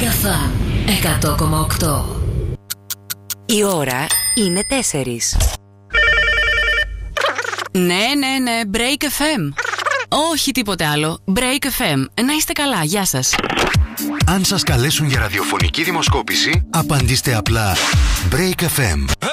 Μεγαφά 100,8. Η ώρα είναι 4. Ναι, Break FM. Όχι τίποτε άλλο. Break FM. Να είστε καλά, γεια σας. Αν σας καλέσουν για ραδιοφωνική δημοσκόπηση, απαντήστε απλά Break FM.